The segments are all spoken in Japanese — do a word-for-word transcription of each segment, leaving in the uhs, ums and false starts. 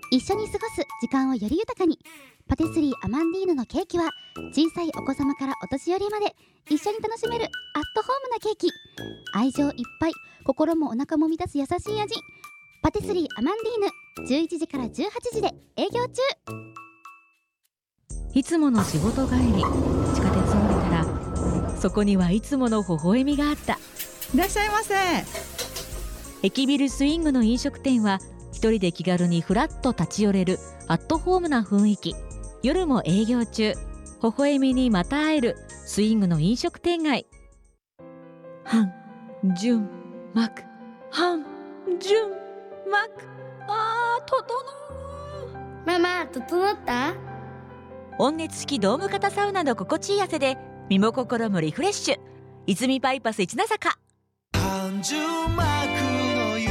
一緒に過ごす時間をより豊かに。パティスリーアマンディーヌのケーキは小さいお子様からお年寄りまで一緒に楽しめるアットホームなケーキ。愛情いっぱい、心もお腹も満たす優しい味。パティスリーアマンディーヌ、じゅういちじからじゅうはちじで営業中。 いつもの仕事帰り、地下鉄を降りたらそこにはいつもの微笑みがあった。 いらっしゃいませ。 駅ビルスイングの飲食店は一人で気軽にフラッと立ち寄れるアットホームな雰囲気。夜も営業中。微笑みにまた会えるスイングの飲食店街。半純幕半純幕。あー、整う。 ママ、整った？ 温熱式ドーム型サウナの心地いい汗で身も心もリフレッシュ。泉パイパス一ノ坂。半純幕の湯。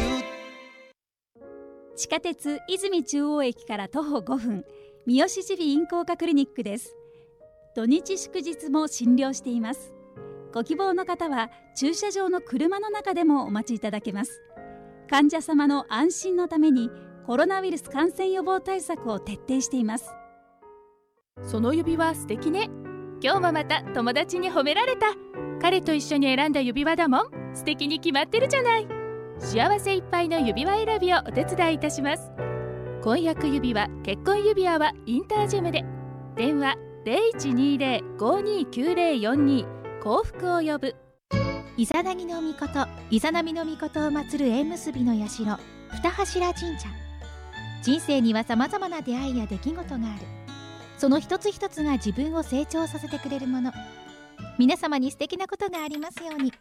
地下鉄泉中央駅から徒歩ごふん、三好耳鼻咽喉科クリニックです。土日祝日も診療しています。ご希望の方は駐車場の車の中でもお待ちいただけます。患者様の安心のためにコロナウイルス感染予防対策を徹底しています。 その指輪素敵ね。今日もまた友達に褒められた。彼と一緒に選んだ指輪だもん。素敵に決まってるじゃない。幸せいっぱいの指輪選びをお手伝いいたします。婚約指輪、結婚指輪はインタージェムで。電話 ゼロいちにゼロ ごにきゅうゼロよんに。幸福を呼ぶ。 イザナギの御事、イザナミの御事を祀る縁結びの社、二柱神社。人生にはさまざまな出会いや出来事がある。その一つ一つが自分を成長させてくれるもの。皆様に素敵なことがありますように。